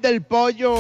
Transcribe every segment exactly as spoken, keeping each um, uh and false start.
del pollo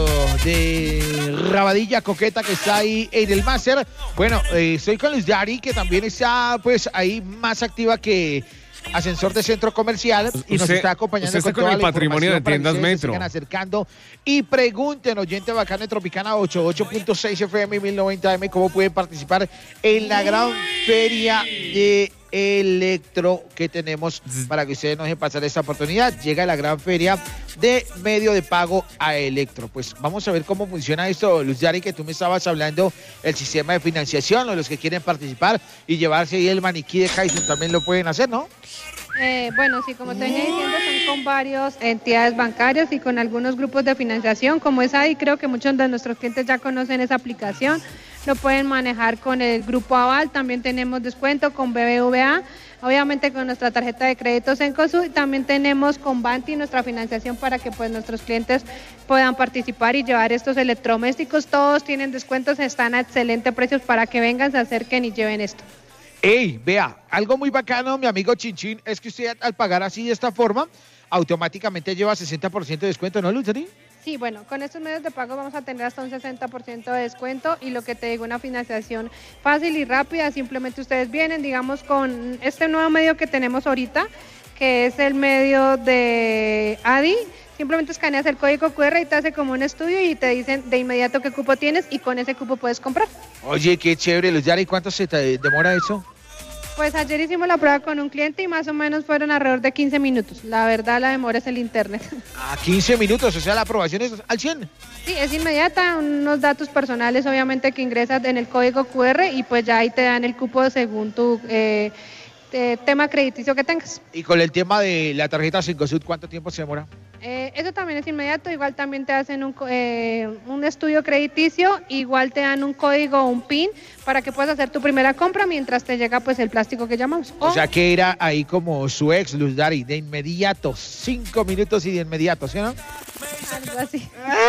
de Rabadilla Coqueta que está ahí en el máster. Bueno, eh, estoy con Luz Dari, que también está pues ahí más activa que Ascensor de Centro Comercial, y nos usted, está acompañando usted con, con toda el la patrimonio de información para Tiendas que ustedes se Metro. sigan acercando y pregunten, oyente bacán de Tropicana ochenta y ocho punto seis F M y mil noventa A M, cómo pueden participar en la gran feria de electro que tenemos para que ustedes no dejen pasar esta oportunidad. Llega la gran feria de medio de pago a electro. Pues vamos a ver cómo funciona esto, Luz Yari, que tú me estabas hablando, el sistema de financiación, o los que quieren participar y llevarse ahí el maniquí de Kaizen también lo pueden hacer, ¿no? Eh, bueno, sí, como te venía diciendo, son con varias entidades bancarias y con algunos grupos de financiación, como es ahí, creo que muchos de nuestros clientes ya conocen esa aplicación, lo pueden manejar con el Grupo Aval, también tenemos descuento con B B V A, obviamente con nuestra tarjeta de crédito Cencosud, y también tenemos con Banti nuestra financiación para que pues nuestros clientes puedan participar y llevar estos electrodomésticos. Todos tienen descuentos, están a excelentes precios para que vengan, se acerquen y lleven esto. Ey, vea, algo muy bacano, mi amigo Chinchín, es que usted al pagar así de esta forma, automáticamente lleva sesenta por ciento de descuento, ¿no, Luzari? Sí, bueno, con estos medios de pago vamos a tener hasta un sesenta por ciento de descuento, y lo que te digo, una financiación fácil y rápida. Simplemente ustedes vienen, digamos, con este nuevo medio que tenemos ahorita, que es el medio de Adi. Simplemente escaneas el código cu erre y te hace como un estudio y te dicen de inmediato qué cupo tienes, y con ese cupo puedes comprar. Oye, qué chévere, Luzari, ¿cuánto se te demora eso? Pues ayer hicimos la prueba con un cliente y más o menos fueron alrededor de quince minutos. La verdad, la demora es el internet. Ah, quince minutos, o sea, la aprobación es al cien. Sí, es inmediata, unos datos personales obviamente que ingresas en el código cu erre y pues ya ahí te dan el cupo según tu eh, eh, tema crediticio que tengas. Y con el tema de la tarjeta Cencosud, ¿cuánto tiempo se demora? Eh, eso también es inmediato, igual también te hacen un, eh, un estudio crediticio, igual te dan un código o un PIN para que puedas hacer tu primera compra mientras te llega pues el plástico que llamamos. O, o sea que era ahí como su ex, Luz Dari, de inmediato, cinco minutos y de inmediato, ¿sí o no? Algo así.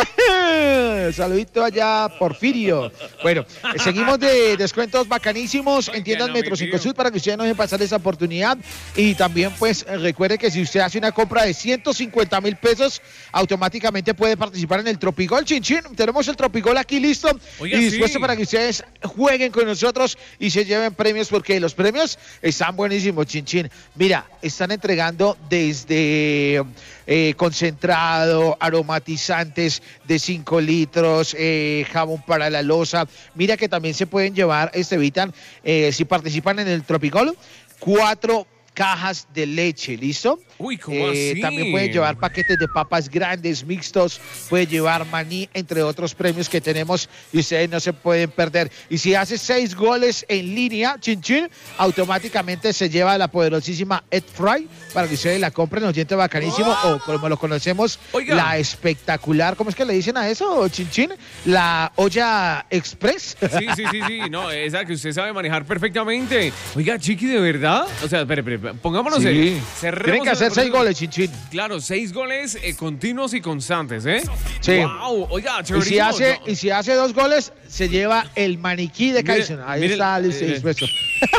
Saludito allá, Porfirio. Bueno, seguimos de descuentos bacanísimos en tiendas no, Metro Cencosud para que ustedes no dejen pasar esa oportunidad. Y también pues recuerde que si usted hace una compra de ciento cincuenta mil pesos, automáticamente puede participar en el Tropigol. Chinchín, tenemos el Tropigol aquí listo. Oiga, y dispuesto sí, para que ustedes jueguen con nosotros y se lleven premios, porque los premios están buenísimos, Chinchín. Mira, están entregando desde eh, concentrado, aromatizantes de cinco litros, eh, jabón para la loza. Mira que también se pueden llevar, este evitan, eh, si participan en el Tropigol, cuatro cajas de leche, ¿listo? Uy, ¿cómo eh, así? También pueden llevar paquetes de papas grandes, mixtos, pueden llevar maní, entre otros premios que tenemos y ustedes no se pueden perder. Y si hace seis goles en línea, chin chin, automáticamente se lleva la poderosísima Ed Fry para que ustedes la compren, oyente bacanísimo, oh. o como lo conocemos, Oiga. la espectacular, ¿cómo es que le dicen a eso, chin chin? La olla express. Sí, sí, sí, sí, no, esa que usted sabe manejar perfectamente. Oiga, Chiqui, ¿de verdad? O sea, espere, espere, pongámonos sí. en... Tienen que hacer seis goles, Chinchín. Claro, seis goles eh, continuos y constantes, ¿eh? Sí. Wow, oiga, y si, hace, no. y si hace dos goles, se lleva el maniquí de Kaizen. Ahí mire, está el eh, dispuesto.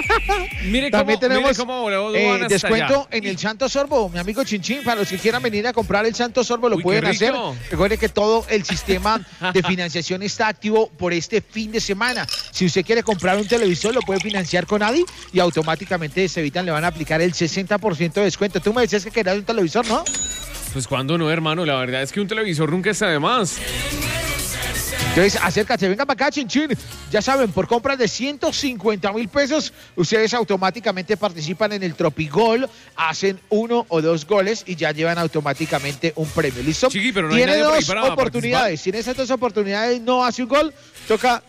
Mire También cómo, tenemos mire cómo eh, descuento allá. en el Santo Sorbo, mi amigo Chinchín. Para los que quieran venir a comprar el Santo Sorbo, lo Uy, pueden hacer. Recuerden que todo el sistema de financiación está activo por este fin de semana. Si usted quiere comprar un televisor, lo puede financiar con Adi y automáticamente se evitan, le van a aplicar el sesenta por ciento de descuento. Tú me decías que querías un televisor, ¿no? Pues cuando no, hermano, la verdad es que un televisor nunca está de más. Entonces, acércate, venga para acá, Chinchín. Ya saben, por compras de ciento cincuenta mil pesos, ustedes automáticamente participan en el Tropigol, hacen uno o dos goles y ya llevan automáticamente un premio. ¿Listo? Chiqui, pero no Tiene hay nadie dos para oportunidades. Si en esas dos oportunidades no hace un gol, toca...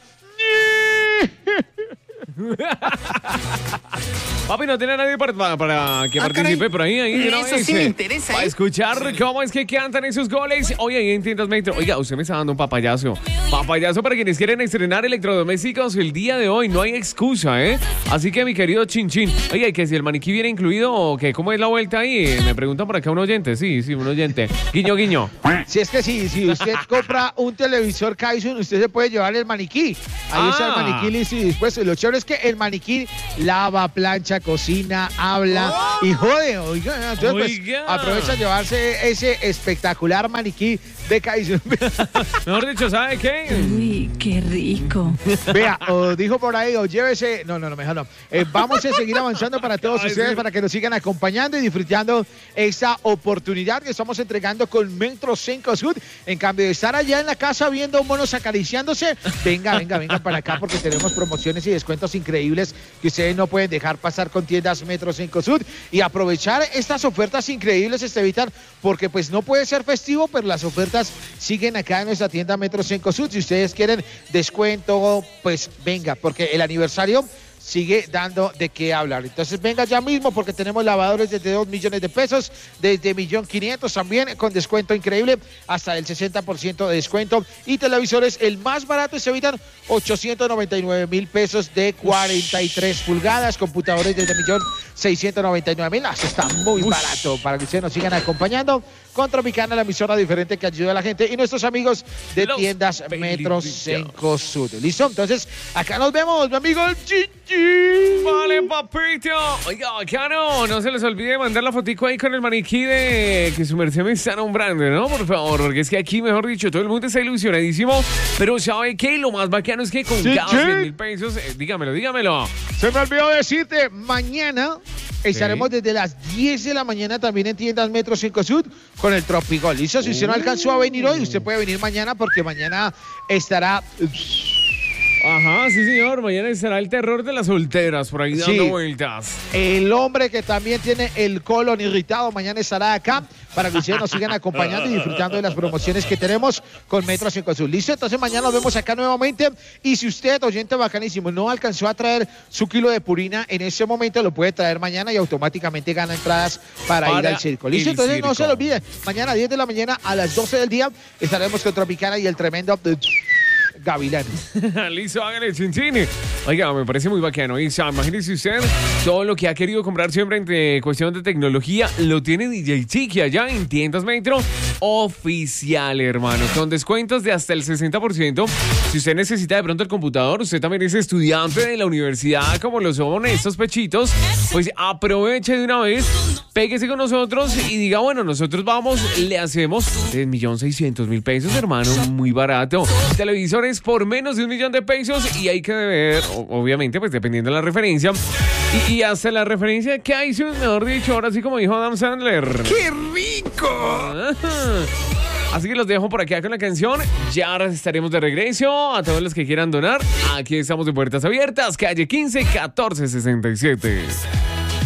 Papi, no tiene nadie para, para, para que ah, participe caray. por ahí. ahí Eso sí me interesa. Para ¿eh? escuchar cómo es que cantan esos goles. Oye, ahí en Tiendas Metro. Oiga, usted me está dando un papayazo. Papayazo para quienes quieren estrenar electrodomésticos el día de hoy. No hay excusa, ¿eh? Así que, mi querido Chin Chin. Oye, que si el maniquí viene incluido o que cómo es la vuelta ahí. Me preguntan por acá un oyente. Sí, sí, un oyente. Guiño, guiño. Si es que sí, si usted compra un televisor Kaizen, usted se puede llevar el maniquí. Ahí ah. está el maniquí listo y después. Lo chévere es que el maniquí lava, plancha, cocina, habla oh. y jode. Oiga, entonces Oiga. pues aprovecha a llevarse ese espectacular maniquí de Kaizen. Mejor dicho, ¿sabe qué? Uy, qué rico. Vea, o dijo por ahí, o llévese. No, no, no, mejor no. Eh, vamos a seguir avanzando para todos ustedes, para que nos sigan acompañando y disfrutando esta oportunidad que estamos entregando con Metro Cencosud. En cambio de estar allá en la casa viendo monos acariciándose, venga, venga, venga para acá porque tenemos promociones y descuentos increíbles que ustedes no pueden dejar pasar con tiendas Metro Cencosud y aprovechar estas ofertas increíbles, Estevitan, porque pues no puede ser festivo, pero las ofertas siguen acá en nuestra tienda Metro Cencosud. Si ustedes quieren descuento, pues venga, porque el aniversario sigue dando de qué hablar. Entonces venga ya mismo porque tenemos lavadores desde dos millones de pesos, desde un millón quinientos también con descuento increíble, hasta el sesenta por ciento de descuento. Y televisores, el más barato se evitan ochocientos noventa y nueve mil pesos de cuarenta y tres pulgadas, computadores desde un millón seiscientos noventa y nueve mil. Eso está muy Ush. barato para que ustedes nos sigan acompañando con Tropicana, la emisora diferente que ayuda a la gente, y nuestros amigos de Los tiendas Metro Cencosud. ¿Listo? Entonces, acá nos vemos, mi amigo Gigi. Vale, papito. Oiga, bacano, no se les olvide mandar la fotico ahí con el maniquí de que su merced me está nombrando, ¿no? Por favor, porque es que aquí, mejor dicho, todo el mundo está ilusionadísimo, pero ¿sabe qué? Lo más bacano es que con sí, cada cien mil pesos, eh, dígamelo, dígamelo. Se me olvidó decirte, mañana estaremos desde las diez de la mañana también en tiendas Metro Cencosud con el Tropigol. ¿Listo? Si usted no alcanzó a venir hoy, usted puede venir mañana porque mañana estará... Ajá, sí señor, mañana estará el terror de las solteras por ahí dando sí. vueltas. El hombre que también tiene el colon irritado mañana estará acá para que ustedes nos sigan acompañando y disfrutando de las promociones que tenemos con Metro Cencosud. ¿Listo? Entonces mañana nos vemos acá nuevamente y si usted, oyente bacanísimo, no alcanzó a traer su kilo de purina en ese momento, lo puede traer mañana y automáticamente gana entradas para, para ir al circo. ¿Listo? Entonces circo. No se lo olvide, mañana a diez de la mañana a las doce del día estaremos con Tropicana y el tremendo... Gavilán. Listo, hágale, Chinchini. Oiga, me parece muy bacano. Y, o sea, imagínese usted todo lo que ha querido comprar siempre en cuestión de tecnología. Lo tiene D J Chiqui allá en tiendas Metro oficial, hermano. Con descuentos de hasta el sesenta por ciento. Si usted necesita de pronto el computador, usted también es estudiante de la universidad, como lo son estos pechitos, pues aproveche de una vez, péguese con nosotros y diga, bueno, nosotros vamos, le hacemos un millón seiscientos mil pesos, hermano. Muy barato. Televisores por menos de un millón de pesos y hay que ver, obviamente, pues dependiendo de la referencia. Y, y hasta la referencia que hay, mejor dicho, ahora sí como dijo Adam Sandler. ¡Qué rico! Ajá. Así que los dejo por aquí con la canción. Ya ahora estaremos de regreso. A todos los que quieran donar, aquí estamos de puertas abiertas, calle quince, catorce sesenta y siete.